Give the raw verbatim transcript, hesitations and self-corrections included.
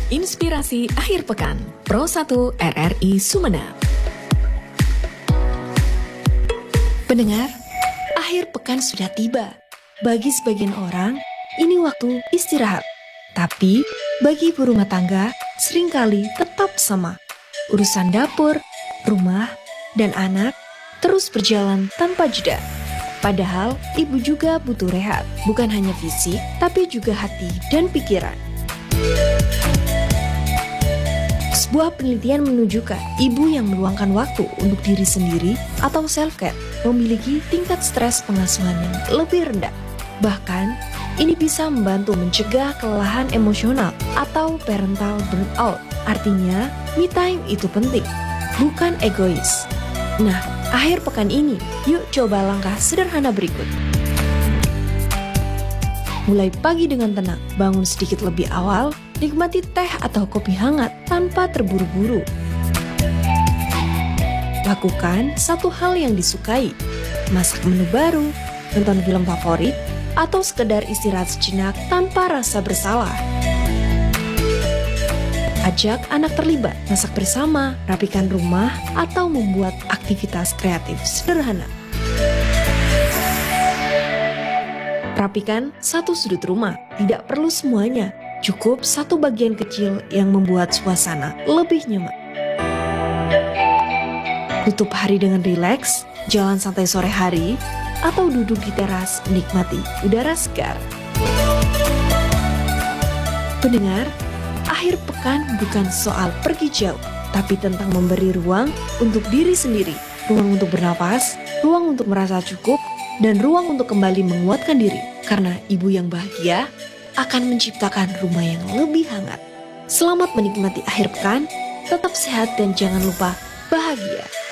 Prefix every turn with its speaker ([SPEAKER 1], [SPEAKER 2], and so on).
[SPEAKER 1] Inspirasi Akhir Pekan, Pro satu R R I Sumeneb.
[SPEAKER 2] Pendengar, akhir pekan sudah tiba. Bagi sebagian orang, ini waktu istirahat. Tapi, bagi ibu rumah tangga, seringkali tetap sama. Urusan dapur, rumah, dan anak terus berjalan tanpa jeda. Padahal, ibu juga butuh rehat, bukan hanya fisik, tapi juga hati dan pikiran. Sebuah penelitian menunjukkan ibu yang meluangkan waktu untuk diri sendiri atau self-care memiliki tingkat stres pengasuhan yang lebih rendah. Bahkan, ini bisa membantu mencegah kelelahan emosional atau parental burnout. Artinya, me time itu penting, bukan egois. Nah, akhir pekan ini, yuk coba langkah sederhana berikut. Mulai pagi dengan tenang, bangun sedikit lebih awal, nikmati teh atau kopi hangat tanpa terburu-buru. Lakukan satu hal yang disukai, masak menu baru, nonton film favorit, atau sekedar istirahat sejenak tanpa rasa bersalah. Ajak anak terlibat, masak bersama, rapikan rumah, atau membuat aktivitas kreatif sederhana. Rapikan satu sudut rumah, tidak perlu semuanya. Cukup satu bagian kecil yang membuat suasana lebih nyaman. Tutup hari dengan rileks, jalan santai sore hari, atau duduk di teras menikmati udara segar. Pendengar, akhir pekan bukan soal pergi jauh, tapi tentang memberi ruang untuk diri sendiri, ruang untuk bernapas, ruang untuk merasa cukup, dan ruang untuk kembali menguatkan diri. Karena ibu yang bahagia akan menciptakan rumah yang lebih hangat. Selamat menikmati akhir pekan, tetap sehat dan jangan lupa bahagia.